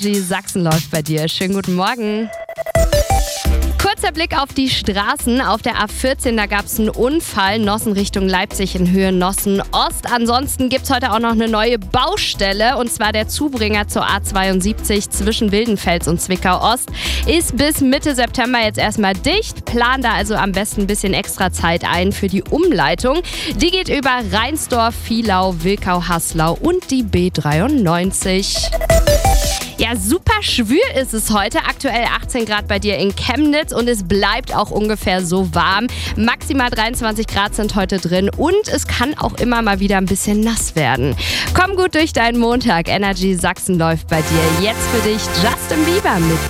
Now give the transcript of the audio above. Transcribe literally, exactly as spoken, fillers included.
Sachsen läuft bei dir. Schönen guten Morgen. Kurzer Blick auf die Straßen. Auf der A vierzehn, da gab es einen Unfall. Nossen Richtung Leipzig in Höhe Nossen-Ost. Ansonsten gibt es heute auch noch eine neue Baustelle. Und zwar der Zubringer zur A zweiundsiebzig zwischen Wildenfels und Zwickau-Ost. Ist bis Mitte September jetzt erstmal dicht. Plan da also am besten ein bisschen extra Zeit ein für die Umleitung. Die geht über Reinsdorf, Vielau, Wilkau, Haslau und die B dreiundneunzig. Ja, super schwül ist es heute. Aktuell achtzehn Grad bei dir in Chemnitz und es bleibt auch ungefähr so warm. Maximal dreiundzwanzig Grad sind heute drin und es kann auch immer mal wieder ein bisschen nass werden. Komm gut durch deinen Montag. Energy Sachsen läuft bei dir. Jetzt für dich Justin Bieber mit